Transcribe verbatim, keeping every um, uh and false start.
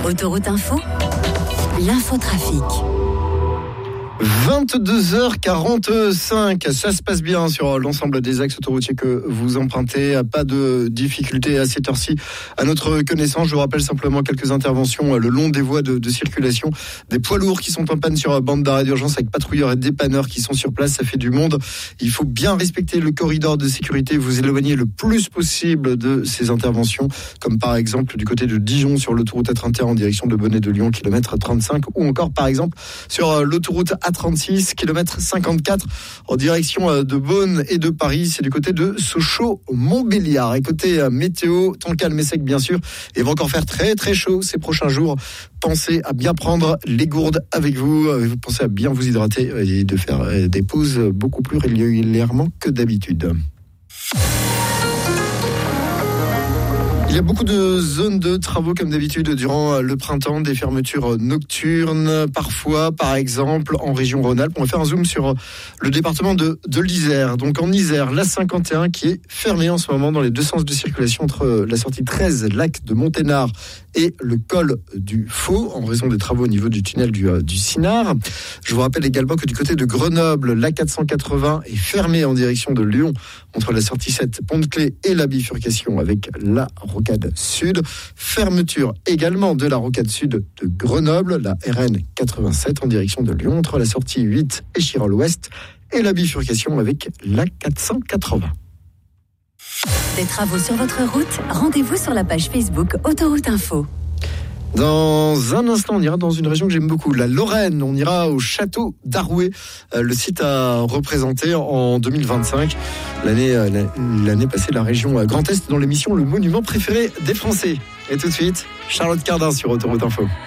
Autoroute Info, l'infotrafic. vingt-deux heures quarante-cinq, ça se passe bien sur l'ensemble des axes autoroutiers que vous empruntez. Pas de difficultés à cette heure-ci à notre connaissance. Je vous rappelle simplement quelques interventions le long des voies de, de circulation. Des poids lourds qui sont en panne sur bande d'arrêt d'urgence avec patrouilleurs et dépanneurs qui sont sur place. Ça fait du monde. Il faut bien respecter le corridor de sécurité, vous éloigner le plus possible de ces interventions, comme par exemple du côté de Dijon sur l'autoroute A trente et un en direction de Bonnet de Lyon, kilomètre trente-cinq, ou encore par exemple sur l'autoroute A trente-six, kilomètre cinquante-quatre, en direction de Beaune et de Paris. C'est du côté de Sochaux-Montbéliard. Et côté météo, temps calme et sec bien sûr. Et il va encore faire très très chaud ces prochains jours. Pensez à bien prendre les gourdes avec vous. Pensez à bien vous hydrater et de faire des pauses beaucoup plus régulièrement que d'habitude. Il y a beaucoup de zones de travaux comme d'habitude durant le printemps, des fermetures nocturnes parfois, par exemple en région Rhône-Alpes. On va faire un zoom sur le département de, de l'Isère. Donc en Isère, l'A cinquante et un qui est fermée en ce moment dans les deux sens de circulation entre la sortie treize, lac de Monténard, et le col du Faux en raison des travaux au niveau du tunnel du, du Sinard. Je vous rappelle également que du côté de Grenoble, l'A quatre cent quatre-vingts est fermée en direction de Lyon entre la sortie sept, Pont-de-Clé et la bifurcation avec la Rocade Sud. Fermeture également de la Rocade Sud de Grenoble, la R N quatre-vingt-sept en direction de Lyon entre la sortie huit et Chirol-Ouest et la bifurcation avec la quatre cent quatre-vingts. Des travaux sur votre route, rendez-vous sur la page Facebook Autoroute Info. Dans un instant, on ira dans une région que j'aime beaucoup, la Lorraine. On ira au château d'Arouet. Le site a représenté en deux mille vingt-cinq, l'année, l'année passée, la région Grand Est dans l'émission Le Monument préféré des Français. Et tout de suite, Charlotte Cardin sur Autoroute Info.